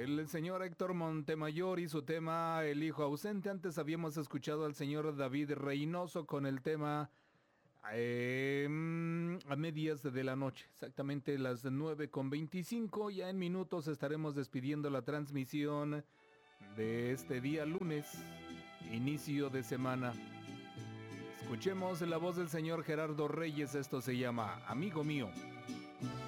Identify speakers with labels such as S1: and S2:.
S1: el señor Héctor Montemayor y su tema El hijo ausente. Antes habíamos escuchado al señor David Reynoso con el tema a medias de la noche, exactamente las 9:25. Ya en minutos estaremos despidiendo la transmisión de este día lunes, inicio de semana. Escuchemos la voz del señor Gerardo Reyes, esto se llama Amigo Mío.